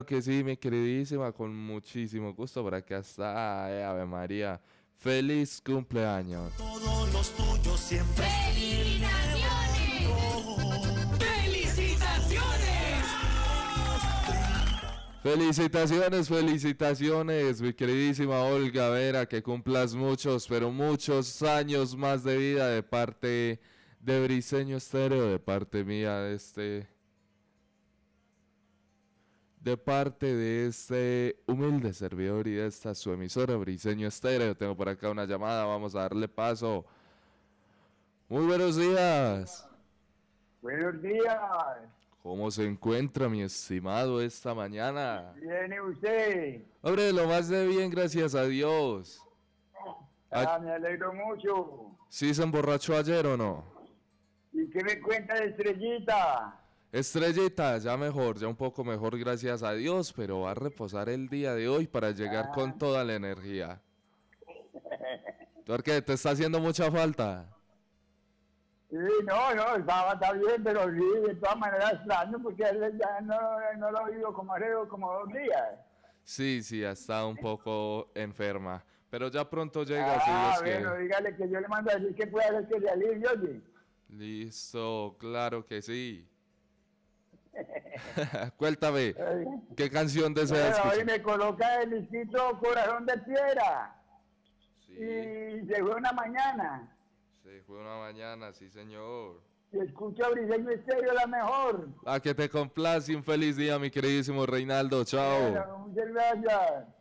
Que sí, mi queridísima, con muchísimo gusto por acá está, Ave María. Feliz cumpleaños. Todos los tuyos siempre ¡Felicitaciones! ¡Felicitaciones! Felicitaciones, felicitaciones, mi queridísima Olga Vera, que cumplas muchos, pero muchos años más de vida de parte de Briseño Estéreo, de parte mía, de parte de este humilde servidor y de esta su emisora Briseño Estéreo. Tengo por acá una llamada, vamos a darle paso. Muy buenos días. Buenos días. ¿Cómo se encuentra mi estimado esta mañana? ¿Viene usted? Hombre, lo más de bien, gracias a Dios. Me alegro mucho. ¿Sí se emborrachó ayer o no? ¿Y qué me cuenta de Estrellita? Estrellita, ya mejor, ya un poco mejor, gracias a Dios, pero va a reposar el día de hoy para llegar con toda la energía. ¿Por qué? ¿Te está haciendo mucha falta? Sí, está bien, pero sí, de todas maneras extraño porque él ya no lo he oído como 2 días. Sí, sí, ha estado un poco enferma, pero ya pronto llega, si Dios quiere. Bueno, dígale que yo le mando a decir que puede hacer que se alivie, oye. Listo, claro que sí. Cuéntame, ¿qué canción deseas Bueno, hoy escuchar? me coloca el disquito Corazón de Piedra. Sí, Y llegó una mañana. se fue una mañana, sí señor. Y escucho a Briseño Estéreo la mejor. A que te complace, un feliz día, mi queridísimo Reinaldo, chao. Bueno, muchas gracias.